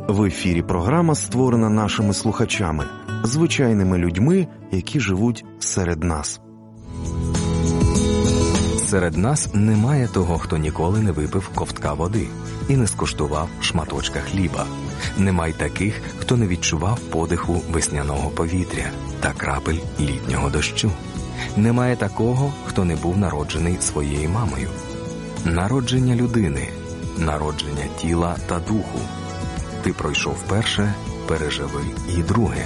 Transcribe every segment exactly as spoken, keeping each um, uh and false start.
В ефірі програма, створена нашими слухачами, звичайними людьми, які живуть серед нас. Серед нас немає того, хто ніколи не випив ковтка води і не скуштував шматочка хліба. Немає таких, хто не відчував подиху весняного повітря та крапель літнього дощу. Немає такого, хто не був народжений своєю мамою. Народження людини, народження тіла та духу. Ти пройшов перше, переживи і друге.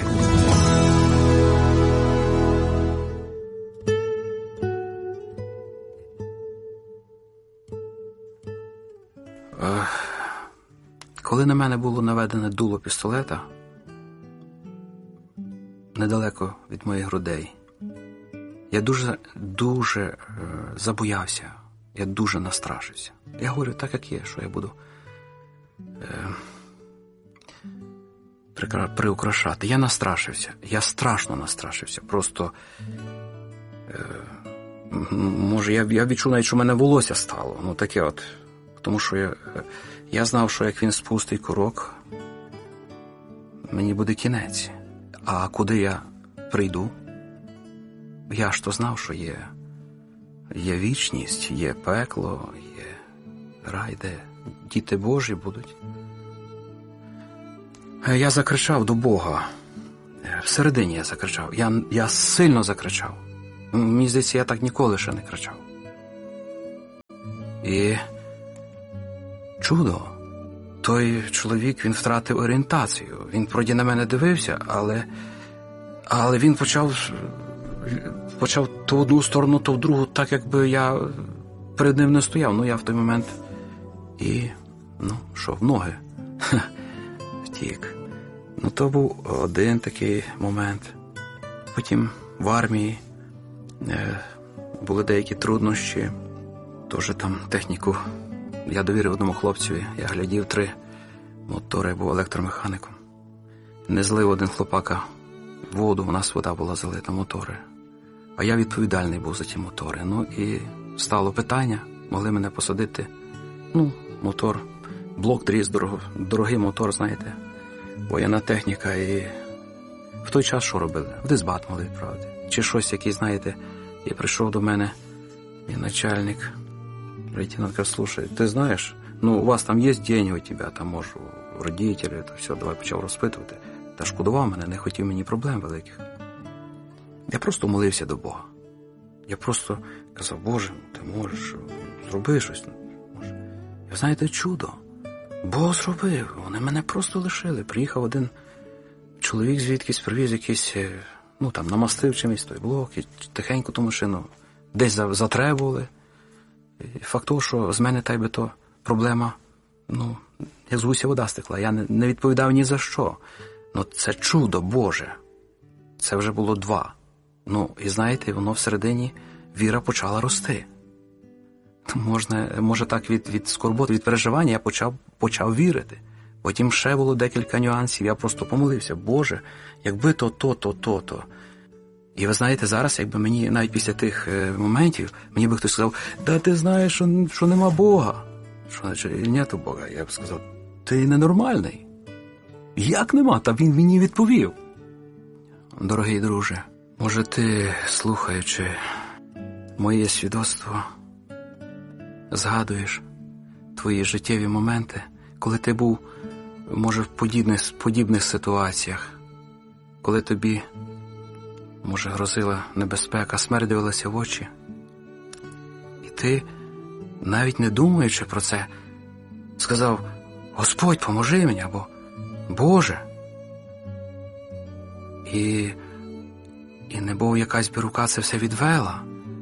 Коли на мене було наведене дуло пістолета, недалеко від моїх грудей, я дуже, дуже е, забоявся, я дуже настрашився. Я говорю так, як є, що я буду е, приукрашати. Я настрашився, я страшно настрашився. Просто, е, може, я, я відчув навіть, що в мене волосся стало, ну таке от. Тому що я, я знав, що як він спустить курок, мені буде кінець. А куди я прийду? Я ж то знав, що є, є вічність, є пекло, є рай, де діти Божі будуть. Я закричав до Бога. Всередині я закричав. Я, я сильно закричав. Мені здається, я так ніколи ще не кричав. І чудо. Той чоловік, він втратив орієнтацію. Він вроді на мене дивився, але, але він почав, почав то в одну сторону, то в другу, так якби я перед ним не стояв. Ну, я в той момент і, ну, що, в ноги втік. Ну, то був один такий момент. Потім в армії е, були деякі труднощі. Теж там техніку я довірив одному хлопцеві. Я глядів три мотори, був електромеханіком. Не злив один хлопака воду, у нас вода була залита, мотори. А я відповідальний був за ті мотори. Ну і стало питання, могли мене посадити. Ну, мотор, блок дріз, дорог, дорогий мотор, знаєте, воєнна техніка. І в той час що робили? В дисбат могли відправити. Чи щось, який, знаєте, і прийшов до мене і начальник. Лейтенант каже, слушай, ти знаєш, ну, у вас там є деньги у тебе, там, може, у родителів, то все, давай почав розпитувати. Та шкодував мене, не хотів мені проблем великих. Я просто молився до Бога. Я просто казав, Боже, ти можеш, зроби щось. Може. І знаєте, чудо. Бог зробив, вони мене просто лишили. Приїхав один чоловік звідкись, привіз якийсь, ну, там, намастив чимось той блок, і тихенько ту машину десь затребували. Факт того, що з мене та й би то проблема, ну, як з гуся вода стекла. Я не, не відповідав ні за що. Ну, це чудо Боже. Це вже було два. Ну, і знаєте, воно всередині, віра почала рости. Можна, може так від, від скорботи, від переживання я почав, почав вірити. Потім ще було декілька нюансів, я просто помолився. Боже, якби то, то, то, то, то. І ви знаєте, зараз, якби мені, навіть після тих е, моментів, мені би хтось сказав, да ти знаєш, що, що нема Бога. Що, значить, нету Бога. Я б сказав, ти ненормальний. Як нема? Та він мені відповів. Дорогий друже, може ти, слухаючи моє свідоцтво, згадуєш твої життєві моменти, коли ти був, може, в подібних, подібних ситуаціях, коли тобі, може, грозила небезпека, смерть дивилася в очі. І ти, навіть не думаючи про це, сказав, Господь, поможи мені, або Боже. І, і небо якась би рука це все відвела.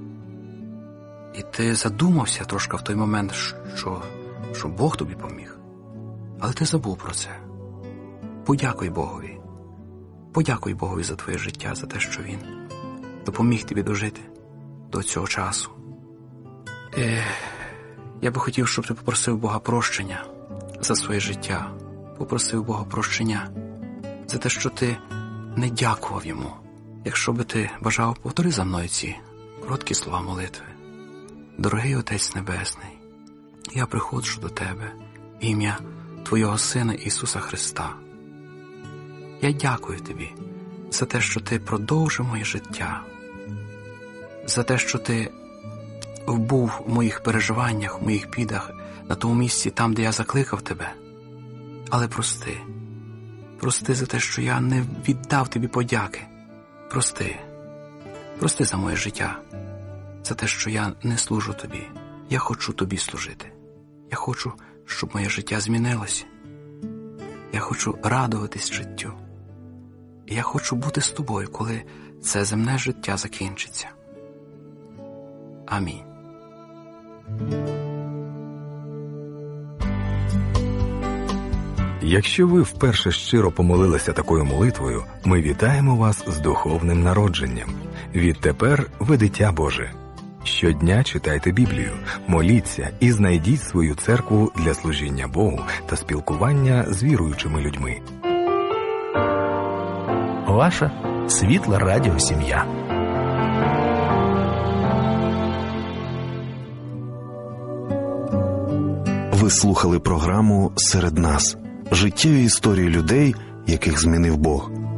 І ти задумався трошки в той момент, що, що Бог тобі поміг. Але ти забув про це. Подякуй Богові. Подякуй Богові за твоє життя, за те, що Він допоміг тобі дожити до цього часу. І я би хотів, щоб ти попросив Бога прощення за своє життя. Попросив Бога прощення за те, що ти не дякував Йому. Якщо би ти бажав, повтори за мною ці короткі слова молитви. Дорогий Отець Небесний, я приходжу до Тебе в ім'я Твого Сина Ісуса Христа. Я дякую Тобі за те, що Ти продовжив моє життя, за те, що Ти був в моїх переживаннях, в моїх бідах, на тому місці, там, де я закликав Тебе. Але прости, прости за те, що я не віддав Тобі подяки. Прости, прости за моє життя, за те, що я не служу Тобі. Я хочу Тобі служити. Я хочу, щоб моє життя змінилося. Я хочу радуватись життю. І я хочу бути з Тобою, коли це земне життя закінчиться. Амінь. Якщо ви вперше щиро помолилися такою молитвою, ми вітаємо вас з духовним народженням. Відтепер ви дитя Боже. Щодня читайте Біблію, моліться і знайдіть свою церкву для служіння Богу та спілкування з віруючими людьми. Ваша світла радіосім'я. Ви слухали програму «Серед нас» – життєві історії людей, яких змінив Бог.